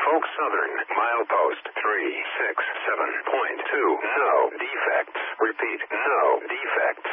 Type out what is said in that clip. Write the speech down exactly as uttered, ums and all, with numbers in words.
Norfolk Southern, milepost three six seven point two. No defects. Repeat, no defects.